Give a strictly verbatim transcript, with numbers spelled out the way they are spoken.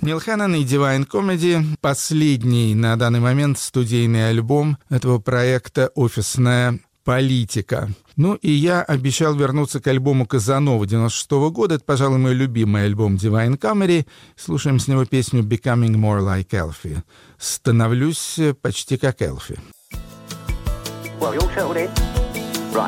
Нил Хэннон и Divine Comedy — последний на данный момент студийный альбом этого проекта «Офисная политика». Ну и я обещал вернуться к альбому Казанова девяносто шестого года. Это, пожалуй, мой любимый альбом Divine Comedy. Слушаем с него песню «Becoming More Like Elfie». «Становлюсь почти как Элфи». Well, you're settled in.